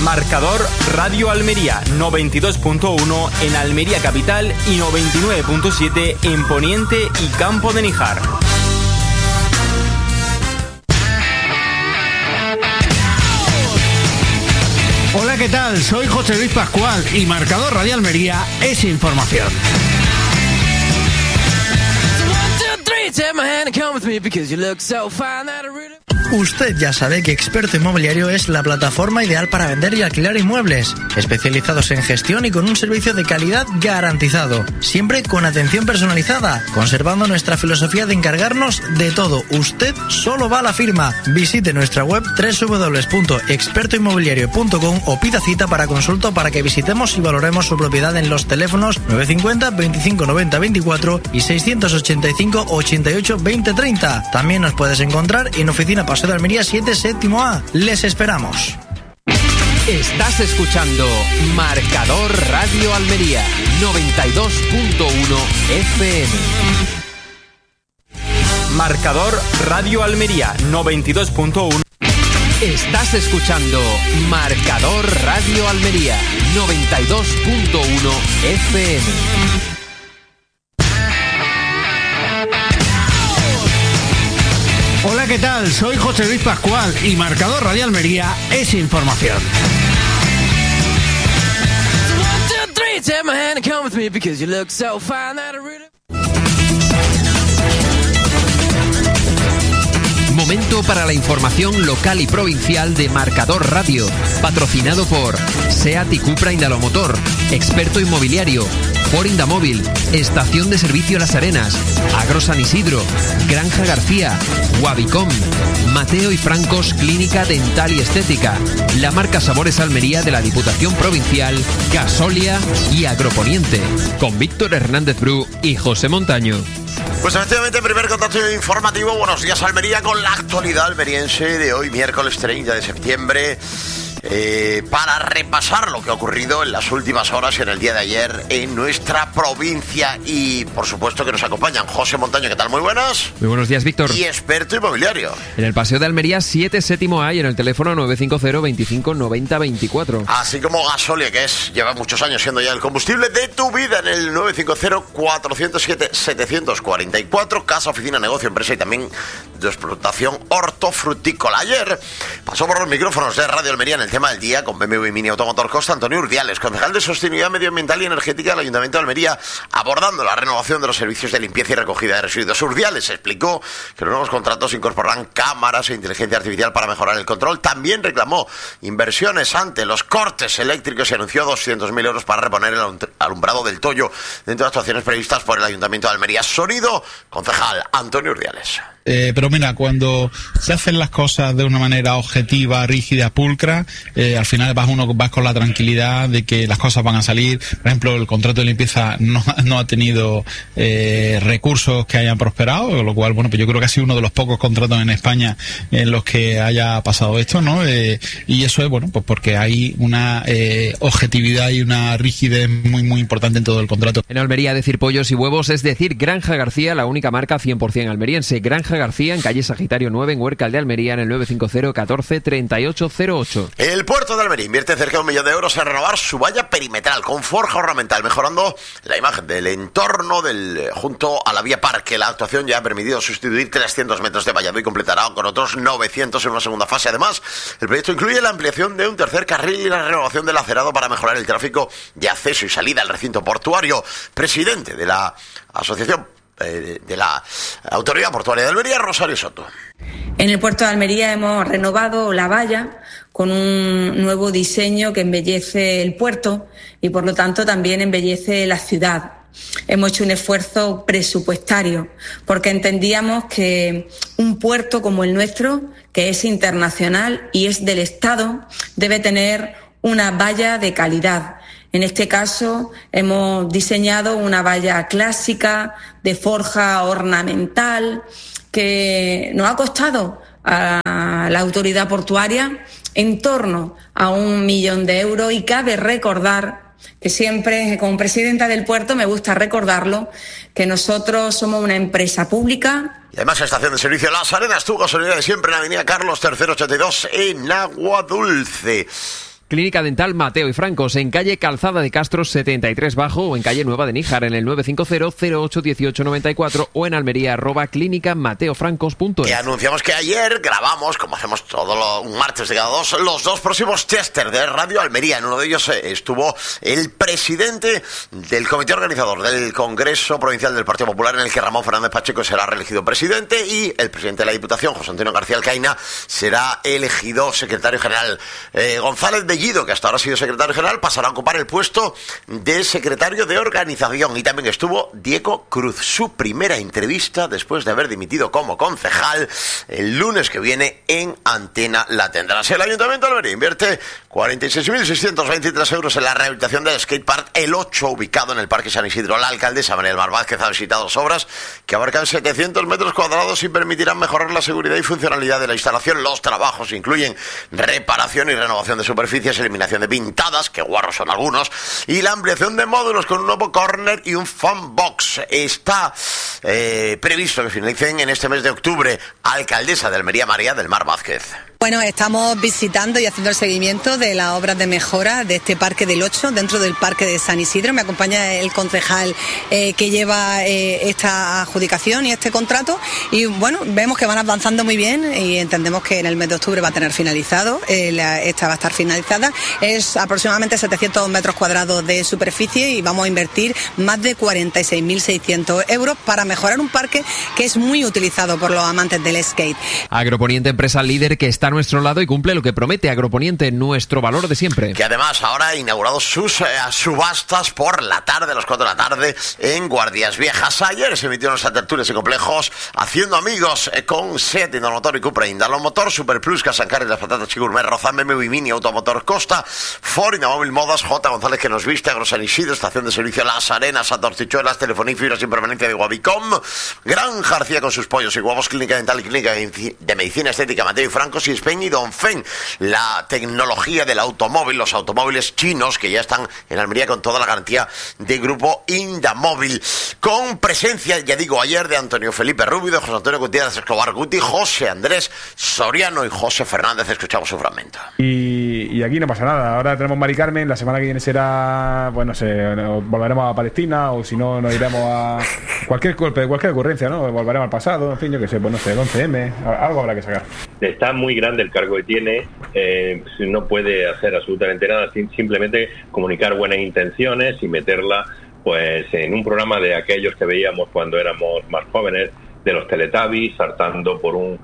Marcador Radio Almería 92.1 en Almería Capital y 99.7 en Poniente y Campo de Níjar. Hola, ¿qué tal? Soy José Luis Pascual y Marcador Radio Almería es información. Usted ya sabe que Experto Inmobiliario es la plataforma ideal para vender y alquilar inmuebles, especializados en gestión y con un servicio de calidad garantizado, siempre con atención personalizada, conservando nuestra filosofía de encargarnos de todo. Usted solo va a la firma. Visite nuestra web www.expertoinmobiliario.com o pida cita para consulta para que visitemos y valoremos su propiedad en los teléfonos 950 25 90 24 y 685 88 20 30. También nos puedes encontrar en Oficina Paseo de Almería 7 séptimo A. Les esperamos. Estás escuchando Marcador Radio Almería 92.1 FM. Marcador Radio Almería 92.1. Estás escuchando Marcador Radio Almería 92.1 FM. Hola, ¿qué tal? Soy José Luis Pascual y Marcador Radio Almería es información. Momento para la información local y provincial de Marcador Radio, patrocinado por SEAT y Cupra Indalomotor, Experto Inmobiliario, Ford Indamóvil, Estación de Servicio Las Arenas, Agro San Isidro, Granja García, Wabicom, Mateo y Francos Clínica Dental y Estética, la marca Sabores Almería de la Diputación Provincial, Gasolia y Agroponiente, con Víctor Hernández Bru y José Montaño. Pues efectivamente, primer contacto informativo. Buenos días, Almería, con la actualidad almeriense de hoy, miércoles 30 de septiembre. Para repasar lo que ha ocurrido en las últimas horas y en el día de ayer en nuestra provincia. Y por supuesto que nos acompañan José Montaño. ¿Qué tal? Muy buenas. Muy buenos días, Víctor. Y Experto Inmobiliario. En el Paseo de Almería 7 séptimo A y en el teléfono 950 25 90 24. Así como Gasolia, que lleva muchos años siendo ya el combustible de tu vida, en el 950 407 744. Casa, oficina, negocio, empresa y también de explotación hortofrutícola. Ayer pasó por los micrófonos de Radio Almería en el tema del día con BMW Mini Automotor Costa Antonio Urdiales, concejal de Sostenibilidad Medioambiental y Energética del Ayuntamiento de Almería, abordando la renovación de los servicios de limpieza y recogida de residuos. Urdiales explicó que los nuevos contratos incorporarán cámaras e inteligencia artificial para mejorar el control. También reclamó inversiones ante los cortes eléctricos y anunció 200.000 euros para reponer el alumbrado del Toyo dentro de actuaciones previstas por el Ayuntamiento de Almería. Sonido, concejal Antonio Urdiales. Pero mira, cuando se hacen las cosas de una manera objetiva, rígida, pulcra, al final vas con la tranquilidad de que las cosas van a salir. Por ejemplo, el contrato de limpieza no ha tenido recursos que hayan prosperado, con lo cual, bueno, pues yo creo que ha sido uno de los pocos contratos en España en los que haya pasado esto, ¿no? Y eso es, bueno, pues porque hay una objetividad y una rigidez muy, muy importante en todo el contrato. En Almería, decir pollos y huevos es decir Granja García, la única marca 100% almeriense. Granja García, en calle Sagitario 9, en Huércal de Almería, en el 950 14 3808. El puerto de Almería invierte cerca de 1 millón de euros en renovar su valla perimetral con forja ornamental, mejorando la imagen del entorno junto a la vía Parque. La actuación ya ha permitido sustituir 300 metros de vallado y completará con otros 900 en una segunda fase. Además, el proyecto incluye la ampliación de un tercer carril y la renovación del acerado para mejorar el tráfico de acceso y salida al recinto portuario. Presidente de la Asociación de la Autoridad Portuaria de Almería, Rosario Soto. En el puerto de Almería hemos renovado la valla con un nuevo diseño que embellece el puerto y por lo tanto también embellece la ciudad. Hemos hecho un esfuerzo presupuestario porque entendíamos que un puerto como el nuestro, que es internacional y es del Estado, debe tener una valla de calidad. En este caso hemos diseñado una valla clásica de forja ornamental que nos ha costado a la autoridad portuaria en torno a 1 millón de euros y cabe recordar que siempre, como presidenta del puerto, me gusta recordarlo, que nosotros somos una empresa pública. Y además, estación de servicio Las Arenas, tu gasolina de siempre en la avenida Carlos III 82 en Agua Dulce. Clínica Dental Mateo y Francos, en calle Calzada de Castros 73 Bajo o en calle Nueva de Níjar, en el 950-08-1894 o en Almería @clínicamateofrancos.es. Y anunciamos que ayer grabamos, como hacemos un martes de cada dos, los dos próximos tester de Radio Almería. En uno de ellos estuvo el presidente del comité organizador del Congreso Provincial del Partido Popular, en el que Ramón Fernández Pacheco será reelegido presidente, y el presidente de la Diputación, José Antonio García Alcaina, será elegido secretario general. González Bellido, que hasta ahora ha sido secretario general, pasará a ocupar el puesto de secretario de organización. Y también estuvo Diego Cruz, su primera entrevista después de haber dimitido como concejal. El lunes que viene en Antena la tendrás. El Ayuntamiento de Almería invierte 46.623 euros en la rehabilitación del skatepark El 8, ubicado en el Parque San Isidro. La alcaldesa María del Mar Vázquez ha visitado las obras, que abarcan 700 metros cuadrados y permitirán mejorar la seguridad y funcionalidad de la instalación. Los trabajos incluyen reparación y renovación de superficies, eliminación de pintadas, que guarros son algunos, y la ampliación de módulos con un nuevo corner y un fan box. Está previsto que finalicen en este mes de octubre. Alcaldesa de Almería, María del Mar Vázquez. Bueno, estamos visitando y haciendo el seguimiento de las obras de mejora de este Parque del 8 dentro del Parque de San Isidro. Me acompaña el concejal que lleva esta adjudicación y este contrato, y bueno, vemos que van avanzando muy bien y entendemos que en el mes de octubre va a tener finalizado. Esta va a estar finalizada. Es aproximadamente 700 metros cuadrados de superficie y vamos a invertir más de 46.600 euros para mejorar un parque que es muy utilizado por los amantes del skate. Agroponiente, empresa líder que está a nuestro lado y cumple lo que promete. Agroponiente, nuestro valor de siempre. Que además ahora ha inaugurado sus subastas por la tarde, a las 4 de la tarde, en Guardias Viejas. Ayer se emitieron nuestras tertulias y complejos haciendo amigos con SEAT Indalomotor y Cupra Indalomotor, Super Plus, Casancar y las Patatas Chigurmer, Rozán, BMW Mini, Automotor Costa, Ford, Indamóvil Modas, J. González que nos viste, Agrosan Isidro, Estación de Servicio Las Arenas, Atortichuelas, Telefonía y Fibras sin permanencia de Guavicom, Gran García con sus pollos y huevos, Clínica Dental y Clínica de Medicina Estética Mateo y Francos, y Spain y Dongfeng, la tecnología del automóvil, los automóviles chinos que ya están en Almería con toda la garantía de Grupo Indamóvil, con presencia, ya digo, ayer de Antonio Felipe Rubio, de José Antonio Gutiérrez Escobar Guti, José Andrés Soriano y José Fernández. Escuchamos su fragmento. Y aquí no pasa nada. Ahora tenemos Mari Carmen, la semana que viene será, bueno, volveremos a Palestina, o si no, nos iremos a cualquier ocurrencia, ¿no? Volveremos al pasado, en fin, yo qué sé, pues no sé, el 11M, algo habrá que sacar. Está muy grande el cargo que tiene, no puede hacer absolutamente nada, simplemente comunicar buenas intenciones y meterla pues en un programa de aquellos que veíamos cuando éramos más jóvenes, de los Teletubbies, saltando por un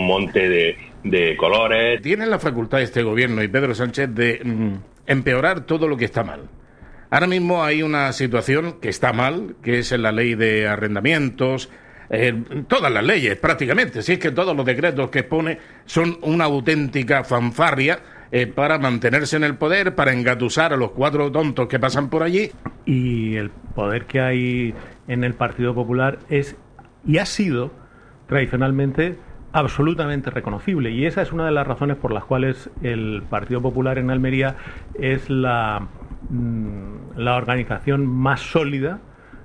monte de colores. Tiene la facultad este gobierno y Pedro Sánchez de empeorar todo lo que está mal. Ahora mismo hay una situación que está mal, que es en la ley de arrendamientos, todas las leyes prácticamente, si es que todos los decretos que pone son una auténtica fanfarria para mantenerse en el poder, para engatusar a los 4 tontos que pasan por allí. Y el poder que hay en el Partido Popular es y ha sido tradicionalmente absolutamente reconocible, y esa es una de las razones por las cuales el Partido Popular en Almería es la organización más sólida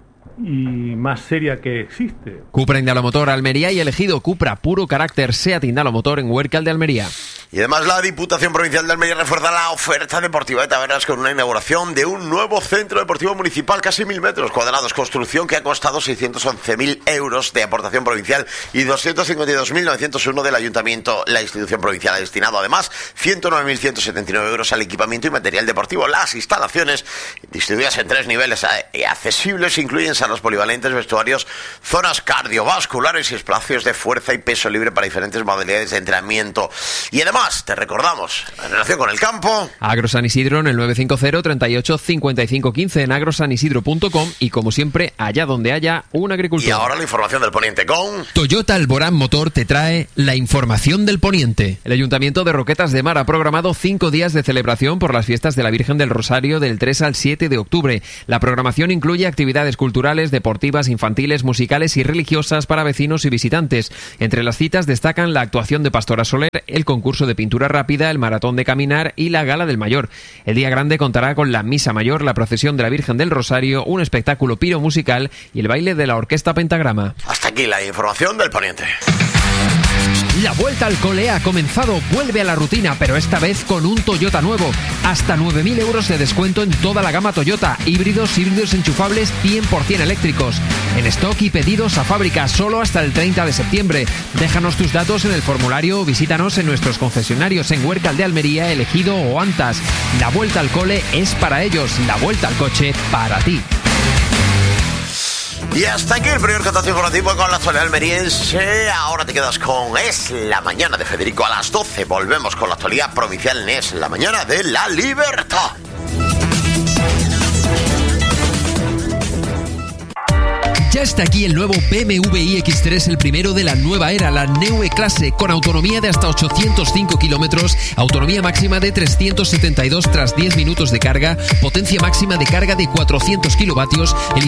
y más seria que existe. Cupra Indalomotor Almería y elegido Cupra puro carácter SEAT Indalomotor en Huércal de Almería. Y además la Diputación Provincial de Almería refuerza la oferta deportiva de tabernas con una inauguración de un nuevo centro deportivo municipal, casi 1.000 metros cuadrados, construcción que ha costado 611.000 euros de aportación provincial y 252.901 del Ayuntamiento. La institución provincial ha destinado además 109.179 euros al equipamiento y material deportivo. Las instalaciones, distribuidas en 3 niveles accesibles, incluyen salas polivalentes, vestuarios, zonas cardiovasculares y espacios de fuerza y peso libre para diferentes modalidades de entrenamiento. Y además, te recordamos, en relación con el campo, Agrosan Isidro en el 950 38 55 15, en agrosanisidro.com, y como siempre, allá donde haya un agricultor. Y ahora la información del Poniente con Toyota Alborán Motor te trae la información del Poniente. El Ayuntamiento de Roquetas de Mar ha programado 5 días de celebración por las fiestas de la Virgen del Rosario del 3 al 7 de octubre. La programación incluye actividades culturales, deportivas, infantiles, musicales y religiosas para vecinos y visitantes. Entre las citas destacan la actuación de Pastora Soler, el concurso de pintura rápida, el maratón de caminar y la gala del mayor. El día grande contará con la misa mayor, la procesión de la Virgen del Rosario, un espectáculo piro musical y el baile de la Orquesta Pentagrama. Hasta aquí la información del Poniente. La vuelta al cole ha comenzado, vuelve a la rutina, pero esta vez con un Toyota nuevo. Hasta 9.000 euros de descuento en toda la gama Toyota, híbridos enchufables 100% eléctricos. En stock y pedidos a fábrica solo hasta el 30 de septiembre. Déjanos tus datos en el formulario o visítanos en nuestros concesionarios en Huércal de Almería, Elegido o Antas. La vuelta al cole es para ellos, la vuelta al coche para ti. Y hasta aquí el primer contacto informativo con la actualidad almeriense. Ahora te quedas con Es la Mañana de Federico a las 12. Volvemos con la actualidad provincial en Es la Mañana de La Libertad. Ya está aquí el nuevo BMW iX3, el primero de la nueva era, la Neue Klasse, con autonomía de hasta 805 kilómetros, autonomía máxima de 372 tras 10 minutos de carga, potencia máxima de carga de 400 kilovatios,